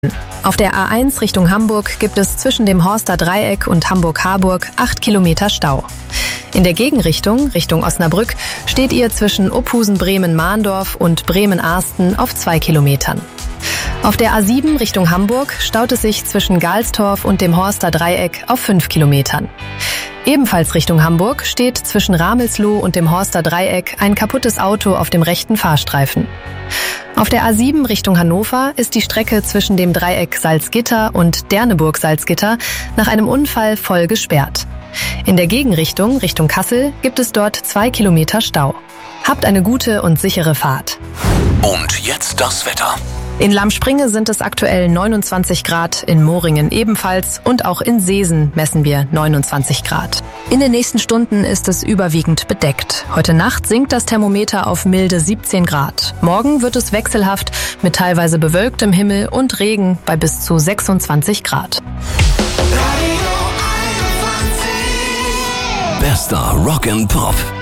Auf der A1 Richtung Hamburg gibt es zwischen dem Horster Dreieck und Hamburg-Harburg 8 Kilometer Stau. In der Gegenrichtung, Richtung Osnabrück, steht ihr zwischen Uphusen-Bremen-Mahndorf und Bremen-Arsten auf 2 Kilometern. Auf der A7 Richtung Hamburg staut es sich zwischen Galstorf und dem Horster Dreieck auf 5 Kilometern. Ebenfalls Richtung Hamburg steht zwischen Ramelsloh und dem Horster Dreieck ein kaputtes Auto auf dem rechten Fahrstreifen. Auf der A7 Richtung Hannover ist die Strecke zwischen dem Dreieck Salzgitter und Derneburg-Salzgitter nach einem Unfall voll gesperrt. In der Gegenrichtung, Richtung Kassel, gibt es dort 2 Kilometer Stau. Habt eine gute und sichere Fahrt. Und jetzt das Wetter. In Lamspringe sind es aktuell 29 Grad, in Moringen ebenfalls und auch in Seesen messen wir 29 Grad. In den nächsten Stunden ist es überwiegend bedeckt. Heute Nacht sinkt das Thermometer auf milde 17 Grad. Morgen wird es wechselhaft mit teilweise bewölktem Himmel und Regen bei bis zu 26 Grad. Bester Rock and Pop.